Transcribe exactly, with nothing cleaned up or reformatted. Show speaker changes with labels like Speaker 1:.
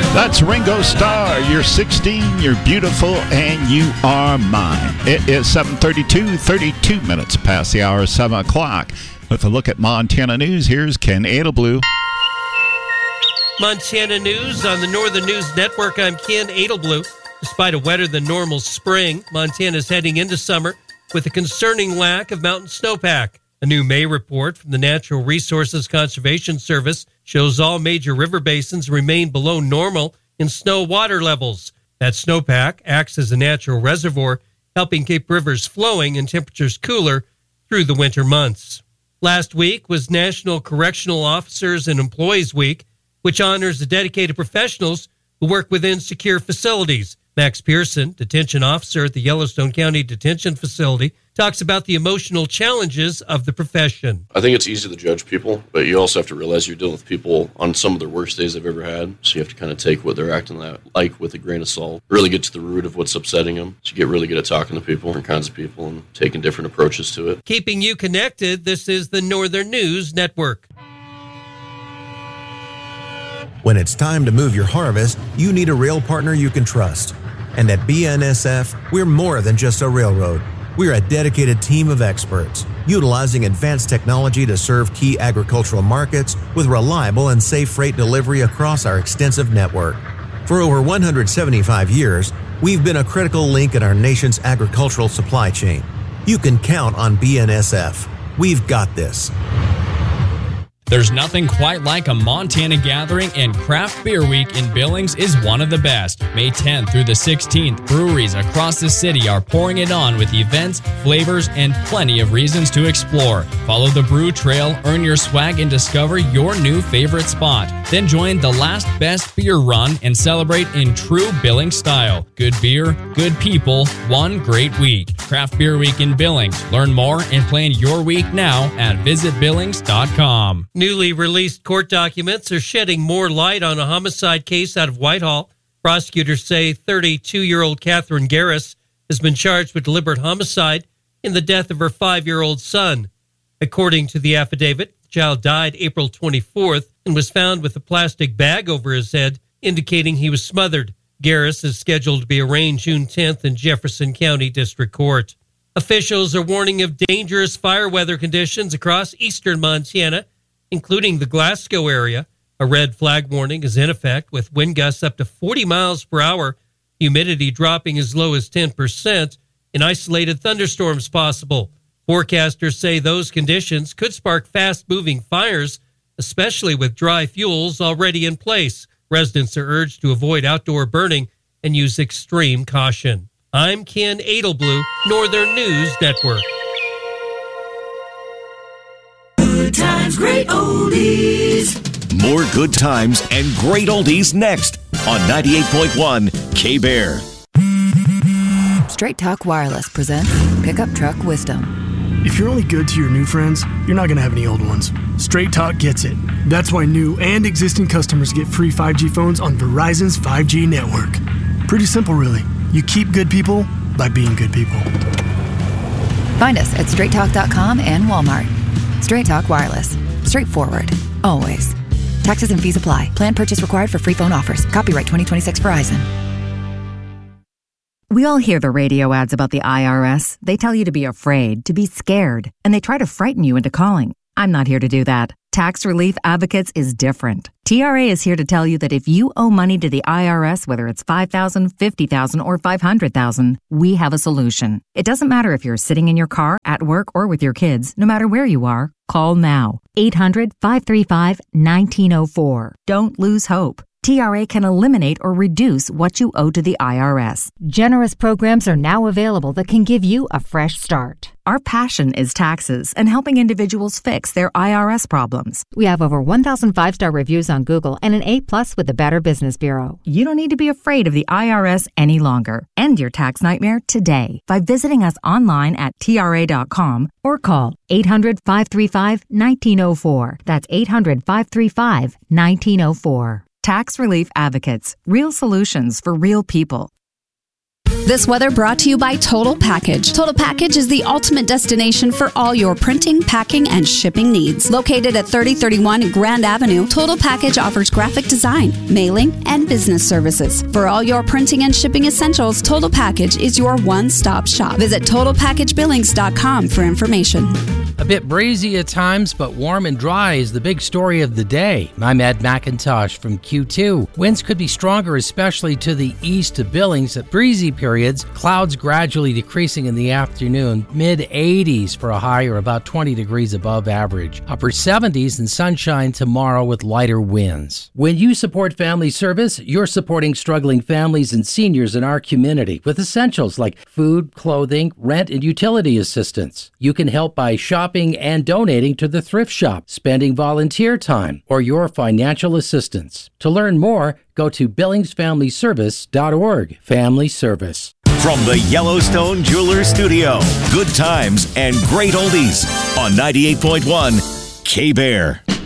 Speaker 1: That's Ringo Starr. You're sixteen, you're beautiful, and you are mine. It is seven thirty-two, thirty-two minutes past the hour of seven o'clock. With a look at Montana news, here's Ken Adelblue.
Speaker 2: Montana news on the Northern News Network. I'm Ken Adelblue. Despite a wetter than normal spring, Montana's heading into summer with a concerning lack of mountain snowpack. A new May report from the Natural Resources Conservation Service shows all major river basins remain below normal in snow water levels. That snowpack acts as a natural reservoir, helping keep rivers flowing and temperatures cooler through the winter months. Last week was National Correctional Officers and Employees Week, which honors the dedicated professionals who work within secure facilities. Max Pearson, detention officer at the Yellowstone County Detention Facility, talks about the emotional challenges of the profession.
Speaker 3: I think it's easy to judge people, but you also have to realize you're dealing with people on some of their worst days they've ever had. So you have to kind of take what they're acting like with a grain of salt, really get to the root of what's upsetting them. So you get really good at talking to people, different kinds of people, and taking different approaches to it.
Speaker 2: Keeping you connected, this is the Northern News Network.
Speaker 4: When it's time to move your harvest, you need a rail partner you can trust. And at B N S F, we're more than just a railroad. We're a dedicated team of experts, utilizing advanced technology to serve key agricultural markets with reliable and safe freight delivery across our extensive network. For over one hundred seventy-five years, we've been a critical link in our nation's agricultural supply chain. You can count on B N S F. We've got this.
Speaker 5: There's nothing quite like a Montana gathering, and Craft Beer Week in Billings is one of the best. May tenth through the sixteenth, breweries across the city are pouring it on with events, flavors, and plenty of reasons to explore. Follow the brew trail, earn your swag, and discover your new favorite spot. Then join the last best beer run and celebrate in true Billings style. Good beer, good people, one great week. Craft Beer Week in Billings. Learn more and plan your week now at visit billings dot com.
Speaker 2: Newly released court documents are shedding more light on a homicide case out of Whitehall. Prosecutors say thirty-two-year-old Catherine Garris has been charged with deliberate homicide in the death of her five-year-old son. According to the affidavit, the child died April twenty-fourth and was found with a plastic bag over his head, indicating he was smothered. Garris is scheduled to be arraigned June tenth in Jefferson County District Court. Officials are warning of dangerous fire weather conditions across eastern Montana, including the Glasgow area. A red flag warning is in effect with wind gusts up to forty miles per hour, humidity dropping as low as ten percent, and isolated thunderstorms possible. Forecasters say those conditions could spark fast-moving fires, especially with dry fuels already in place. Residents are urged to avoid outdoor burning and use extreme caution. I'm Ken Adelblue, Northern News Network.
Speaker 6: Good times, great oldies.
Speaker 7: More good times and great oldies next on ninety-eight point one K-Bear.
Speaker 8: Straight Talk Wireless presents Pickup Truck Wisdom.
Speaker 9: If you're only good to your new friends, you're not going to have any old ones. Straight Talk gets it. That's why new and existing customers get free five G phones on Verizon's five G network. Pretty simple, really. You keep good people by being good people.
Speaker 8: Find us at straight talk dot com and Walmart. Straight Talk Wireless. Straightforward. Always. Taxes and fees apply. Plan purchase required for free phone offers. Copyright twenty twenty-six Verizon.
Speaker 10: We all hear the radio ads about the I R S. They tell you to be afraid, to be scared, and they try to frighten you into calling. I'm not here to do that. Tax Relief Advocates is different. T R A is here to tell you that if you owe money to the I R S, whether it's five thousand dollars, fifty thousand dollars, or five hundred thousand dollars, we have a solution. It doesn't matter if you're sitting in your car, at work, or with your kids. No matter where you are, call now. eight hundred, five three five, one nine zero four. Don't lose hope. T R A can eliminate or reduce what you owe to the I R S.
Speaker 11: Generous programs are now available that can give you a fresh start.
Speaker 10: Our passion is taxes and helping individuals fix their I R S problems.
Speaker 11: We have over one thousand five-star reviews on Google and an A plus with the Better Business Bureau.
Speaker 10: You don't need to be afraid of the I R S any longer. End your tax nightmare today by visiting us online at T R A dot com or call eight hundred, five three five, one nine zero four. That's eight hundred, five three five, one nine zero four. Tax Relief Advocates. Real solutions for real people.
Speaker 12: This weather brought to you by Total Package. Total Package is the ultimate destination for all your printing, packing, and shipping needs. Located at thirty thirty-one Grand Avenue, Total Package offers graphic design, mailing, and business services. For all your printing and shipping essentials, Total Package is your one-stop shop. Visit total package billings dot com for information.
Speaker 13: A bit breezy at times, but warm and dry is the big story of the day. I'm Ed McIntosh from Q two. Winds could be stronger, especially to the east of Billings at breezy periods. Clouds gradually decreasing in the afternoon. mid eighties for a high or about twenty degrees above average. Upper seventies and sunshine tomorrow with lighter winds. When you support family service, you're supporting struggling families and seniors in our community with essentials like food, clothing, rent, and utility assistance. You can help by shopping and donating to the thrift shop, spending volunteer time, or your financial assistance. To learn more, go to billings family service dot org. Family Service.
Speaker 7: From the Yellowstone Jewelers Studio, good times and great oldies on ninety-eight point one K-Bear.